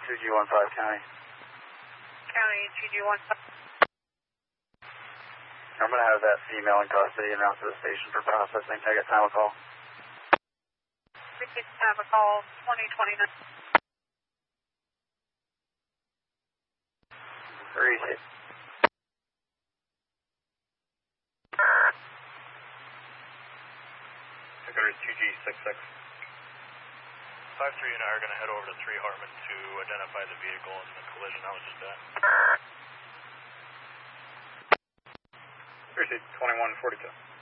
2G15 County. County 2G15. I'm going to have that female in custody and route to the station for processing. Can I get time of call? We can have a call 2029. Where is it? Secretary 2G66. 53 and I are going to head over to 3 Hartman to identify the vehicle in the collision. That was just that. Appreciate 2142.